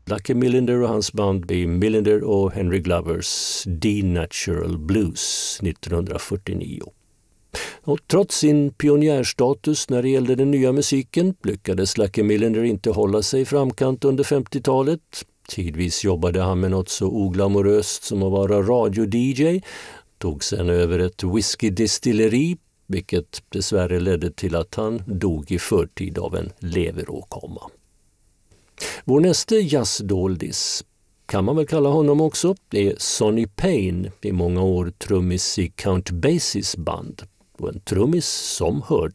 Lucky Millinder och hans band i Millinder och Henry Glovers The Natural Blues 1949. Och trots sin pionjärstatus när det gällde den nya musiken lyckades Lucky Millinder inte hålla sig i framkant under 50-talet. Tidvis jobbade han med något så oglamoröst som att vara radio-DJ, tog sen över ett whiskydestilleri, vilket dessvärre ledde till att han dog i förtid av en leveråkomma. Vår nästa jazzdoldis, kan man väl kalla honom också, är Sonny Payne, i många år trummis i Count Basies band, och en trummis som hörde.